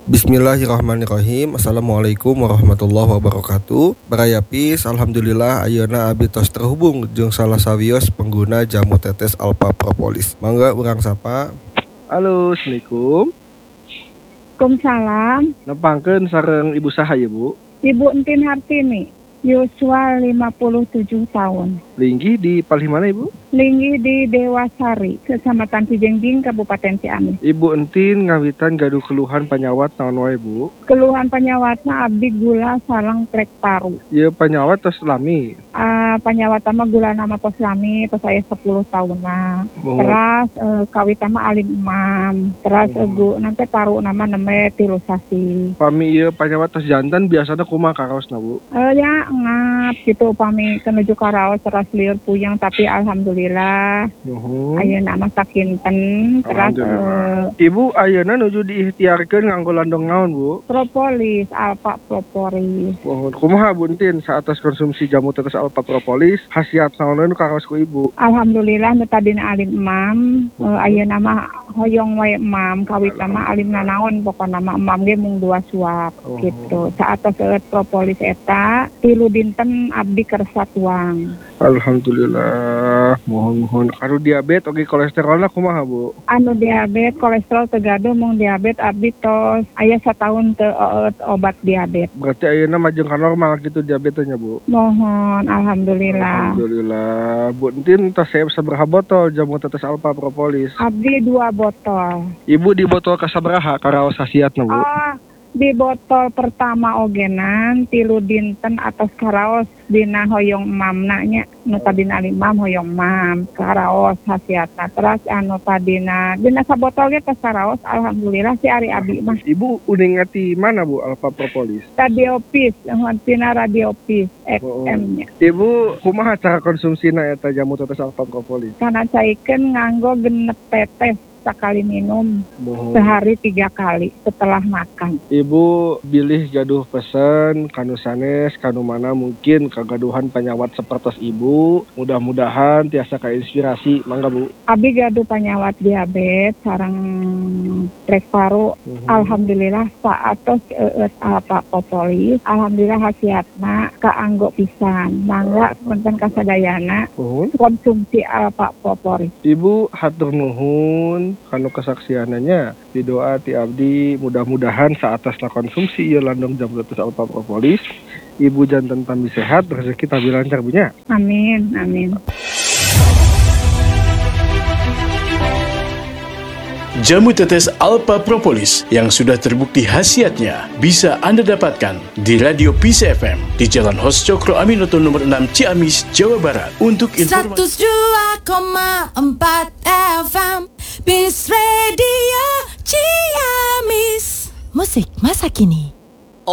Bismillahirrahmanirrahim. Assalamualaikum warahmatullahi wabarakatuh. Barayapis, alhamdulillah ayeuna abdi tos terhubung jeung salah sawios pengguna jamu tetes Alpha Propolis. Mangga urang sapa. Halo, assalamualaikum. Waalaikumsalam. Nepangkeun sareng ibu saha ya, Bu? Ibu Entin Hartini, yuswa 57 tahun. Linggih di palih mana, Ibu? Linggih di Dewasari, Kecamatan Cijengjing, Kabupaten Ciamis. Ibu Entin ngawitan gaduh keluhan panyawat naon wae, Bu? Keluhan panyawatna abdi gula sareng trek paru. Ieu panyawat tos lami. Panyawat mah gula nama tos lami, tos aya 10 tahun mah. Oh. Terus kawit mah alim imam. Terus egu nanti paru nama neme tilusasi. Pami ieu panyawat tos jantan biasana kumaha karaosna, Bu? Ya ngap gitu upami kenuju karaos terus liur puyeng tapi alhamdulillah ayeuna mah sakinten terus Ibu ayeuna nuju diikhtiarkeun nganggo landong naon, Bu? propolis Alpha Propolis. Mohon kumaha Bu Entin saatas konsumsi jamu tetes Alpha Propolis khasiat naon nu karaos ku Ibu? Alhamdulillah nu tadina alim imam ayeuna mah hoyong wae imam kawit mah alimna naon pokona mah imam ge mung 2 suap gitu. Saatos propolis eta 3 dinten abdi kersa tuang. Alhamdulillah. Mohon karo diabetes oge kolesterolna kumaha, Bu? Anu diabetes kolesterol tegado mung diabetes abdi tos aya 1 tahun teu obat diabetes. Berarti ayeuna mah jeung normal gitu diabetesnya, Bu? Mohon alhamdulillah. Alhamdulillah. Bu Entin tos saya sabaraha botol jamu tetes Alpha Propolis? Abdi 2 botol. Ibu di botol kasabaraha karaos khasiatna, Bu? Di botol pertama ogenan 3 dinten atas karaos dina hoyong mamna nya nu tadina imam hoyong mam karaos khasiatna. Terus anu tadina dina sabotol ge tos karaos alhamdulillah si ari abi mah. Ibu udah ngati mana, Bu, Alpha Propolis? Radiopis, tina Radiopis FM-nya. Ibu kumaha cara konsumsina eta jamu tetes Alpha Propolis? Kana caikeun nganggo genep tetes sekali minum sehari 3 kali setelah makan. Ibu bilih gaduh pesen kanu sanes kanu mana mungkin kagaduhan panyawat sapertos Ibu. Mudah-mudahan tiasa kainspirasi. Mangga, Bu. Abi gaduh panyawat diabetes sareng trek paru. Alhamdulillah saatos Alpha Propolis. Alhamdulillah khasiatna kaanggo pisan. Mangga punten kasadayana konsumsi Alpha Propolis. Ibu hatur nuhun kanu kesaksiananya didoa ti abdi mudah-mudahan saatasna konsumsi ieu landong jamu tetes Alpha Propolis Ibu janten tambi sehat rezeki tambi lancar, Bu nya. Amin amin. Jamu tetes Alpha Propolis yang sudah terbukti khasiatnya bisa Anda dapatkan di Radio Peace FM di Jalan Hos Cokro Aminoto nomor 6 Ciamis, Jawa Barat. Untuk informasi 102,4 FM Peace Radio Ciamis. Musik masa kini.